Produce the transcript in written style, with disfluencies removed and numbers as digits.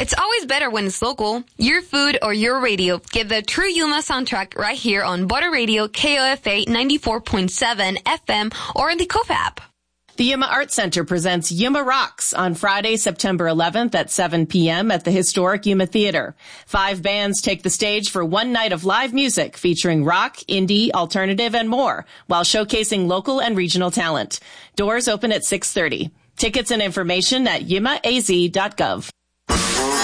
It's always better when it's local. Your food or your radio. Get the true Yuma soundtrack right here on Butter Radio, KOFA 94.7 FM, or in the KOFA app. The Yuma Art Center presents Yuma Rocks on Friday, September 11th at 7 p.m. at the historic Yuma Theater. 5 bands take the stage for one night of live music featuring rock, indie, alternative, and more, while showcasing local and regional talent. Doors open at 6:30. Tickets and information at yumaaz.gov.